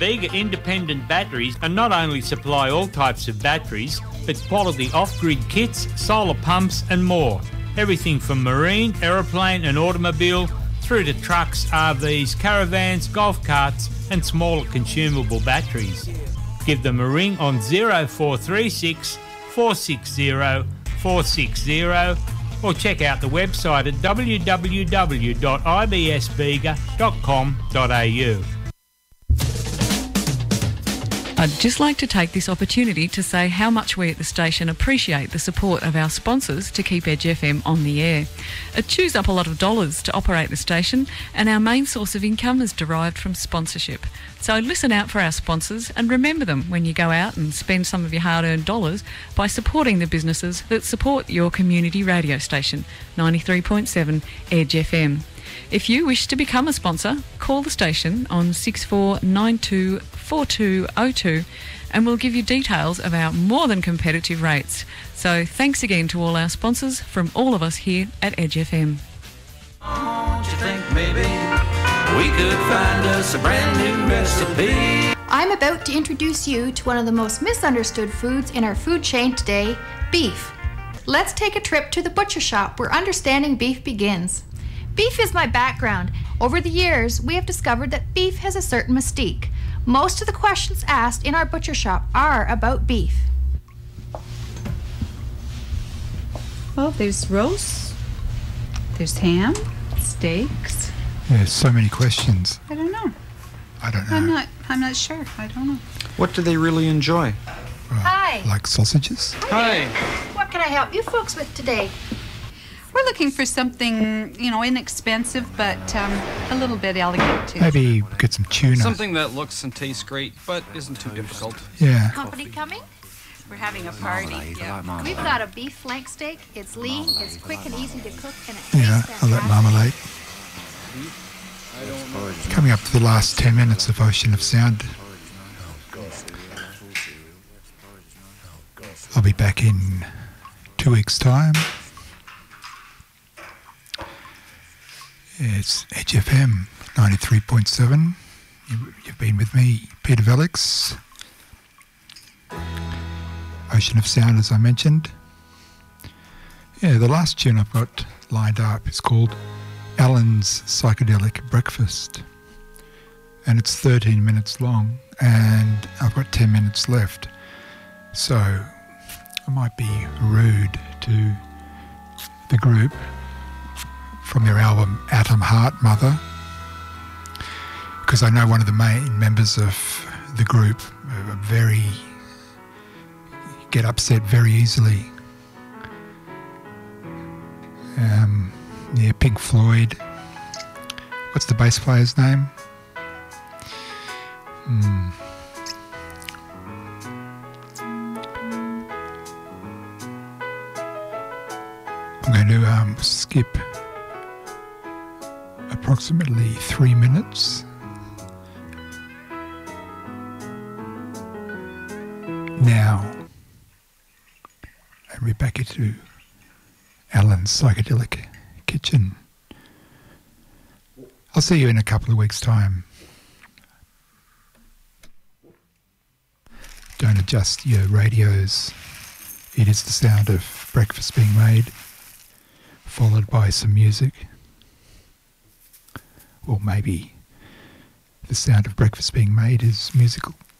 Bega Independent Batteries and not only supply all types of batteries, but quality off-grid kits, solar pumps and more. Everything from marine, aeroplane and automobile through to trucks, RVs, caravans, golf carts and smaller consumable batteries. Give them a ring on 0436 460 460 or check out the website at www.ibsbega.com.au. I'd just like to take this opportunity to say how much we at the station appreciate the support of our sponsors to keep Edge FM on the air. It chews up a lot of dollars to operate the station, and our main source of income is derived from sponsorship. So listen out for our sponsors and remember them when you go out and spend some of your hard-earned dollars by supporting the businesses that support your community radio station, 93.7 Edge FM. If you wish to become a sponsor, call the station on 6492 4202 and we'll give you details of our more than competitive rates. So thanks again to all our sponsors from all of us here at Edge FM. Don't you think maybe we could find us a brand new recipe? I'm about to introduce you to one of the most misunderstood foods in our food chain today, beef. Let's take a trip to the butcher shop where understanding beef begins. Beef is my background. Over the years, we have discovered that beef has a certain mystique. Most of the questions asked in our butcher shop are about beef. Well, there's roast, there's ham, steaks. There's so many questions. I don't know. I'm not sure. I don't know. What do they really enjoy? Hi. Like sausages? Hi. What can I help you folks with today? We're looking for something, inexpensive, but a little bit elegant too. Maybe get some tuna. Something that looks and tastes great, but isn't too difficult. Yeah. Company coming? We're having a party. Yeah. We've got a beef flank steak. It's lean, it's quick and easy to cook, and it Yeah, tastes I'll let Marmalade. Coming up to the last 10 minutes of Ocean of Sound. I'll be back in 2 weeks' time. It's Edge FM 93.7. You've been with me, Peter Velix. Ocean of Sound, as I mentioned. Yeah, the last tune I've got lined up is called Alan's Psychedelic Breakfast. And it's 13 minutes long, and I've got 10 minutes left. So I might be rude to the group from their album Atom Heart Mother, because I know one of the main members of the group get upset very easily. Pink Floyd. What's the bass player's name? I'm going to skip approximately 3 minutes. Now, and we're back into Alan's Psychedelic Kitchen. I'll see you in a couple of weeks' time. Don't adjust your radios. It is the sound of breakfast being made, followed by some music. Or maybe the sound of breakfast being made is musical.